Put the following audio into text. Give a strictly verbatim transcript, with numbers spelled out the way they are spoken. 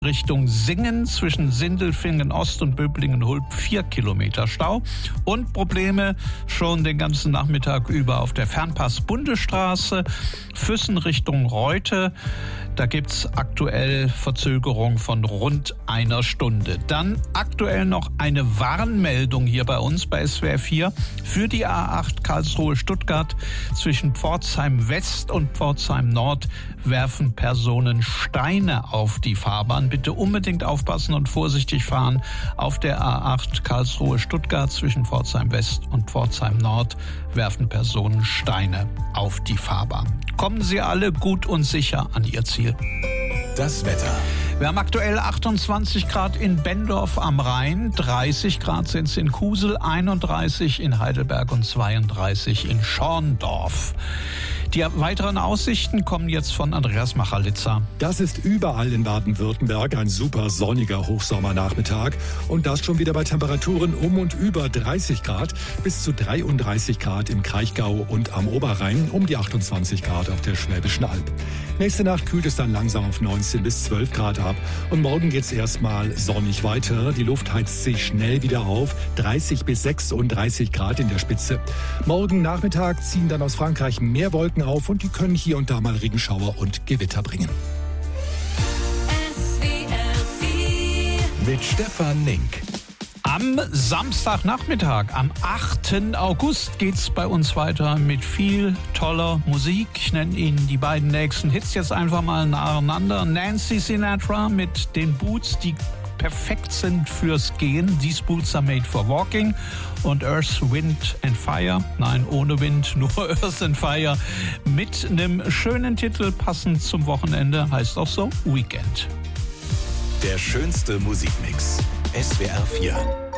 Richtung Singen zwischen Sindelfingen Ost und Böblingen-Hulb vier Kilometer Stau und Probleme schon den ganzen Nachmittag über auf der Fernpass-Bundesstraße Füssen Richtung Reute. Da gibt's aktuell Verzögerung von rund einer Stunde. Dann aktuell noch eine Warnmeldung hier bei uns bei S W R vier für die A acht Karlsruhe-Stuttgart. Zwischen Pforzheim West und Pforzheim Nord werfen Personen Steine auf die Fahrbahn. Bitte unbedingt aufpassen und vorsichtig fahren. Auf der A acht Karlsruhe-Stuttgart zwischen Pforzheim West und Pforzheim Nord werfen Personen Steine auf die Fahrbahn. Kommen Sie alle gut und sicher an Ihr Ziel. Das Wetter. Wir haben aktuell achtundzwanzig Grad in Bendorf am Rhein, dreißig Grad sind es in Kusel, einunddreißig in Heidelberg und zweiunddreißig in Schorndorf. Die weiteren Aussichten kommen jetzt von Andreas Machalitzer. Das ist überall in Baden-Württemberg ein super sonniger Hochsommernachmittag. Und das schon wieder bei Temperaturen um und über dreißig Grad bis zu dreiunddreißig Grad im Kraichgau und am Oberrhein, um die achtundzwanzig Grad auf der Schwäbischen Alb. Nächste Nacht kühlt es dann langsam auf neunzehn bis zwölf Grad ab. Und morgen geht es erstmal sonnig weiter. Die Luft heizt sich schnell wieder auf. dreißig bis sechsunddreißig Grad in der Spitze. Morgen Nachmittag ziehen dann aus Frankreich mehr Wolken auf und die können hier und da mal Regenschauer und Gewitter bringen. S W R vier mit Stefan Nink. Am Samstagnachmittag, am achten August, geht's bei uns weiter mit viel toller Musik. Ich nenne Ihnen die beiden nächsten Hits jetzt einfach mal nacheinander. Nancy Sinatra mit den Boots, die perfekt sind fürs Gehen. These Boots are made for walking. Und Earth, Wind and Fire, nein, ohne Wind, nur Earth and Fire, mit einem schönen Titel, passend zum Wochenende, heißt auch so Weekend. Der schönste Musikmix. S W R vier.